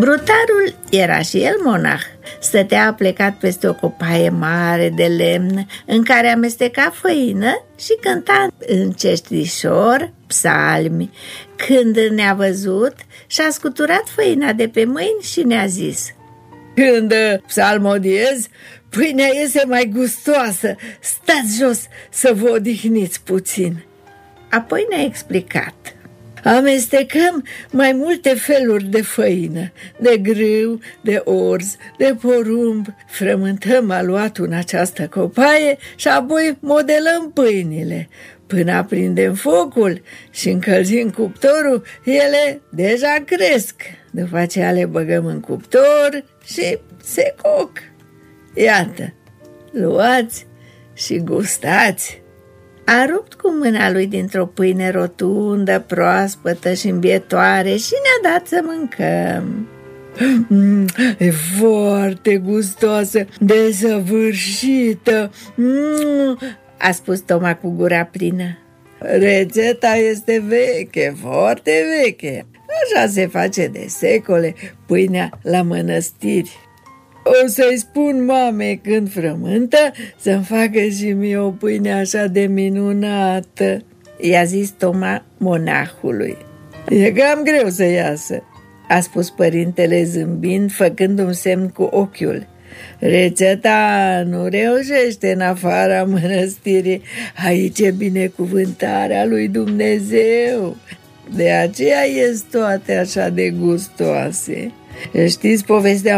Brutarul era și el monah. Stătea aplecat peste o copaie mare de lemn în care amesteca făină și cânta înceștișor psalmi. Când ne-a văzut, și-a scuturat făina de pe mâini și ne-a zis: Când psalmodiez, pâinea iese mai gustoasă. Stați jos să vă odihniți puțin. Apoi ne-a explicat: amestecăm mai multe feluri de făină, de grâu, de orz, de porumb. Frământăm aluatul în această copaie și apoi modelăm pâinile. Până aprindem focul și încălzim cuptorul, ele deja cresc. După aceea le băgăm în cuptor și se coc. Iată, luați și gustați. A rupt cu mâna lui dintr-o pâine rotundă, proaspătă și îmbietoare și ne-a dat să mâncăm. E foarte gustoasă, desăvârșită, a spus Toma cu gura plină. Rețeta este veche, foarte veche. Așa se face de secole pâinea la mănăstiri. O să-i spun mamei când frământă să-mi facă și mie o pâine așa de minunată, i-a zis Toma monahului. E cam greu să iasă, a spus părintele zâmbind, făcând un semn cu ochiul. Rețeta nu reușește în afara mănăstirii. Aici e binecuvântarea lui Dumnezeu. De aceea ies toate așa de gustoase. Știți povestea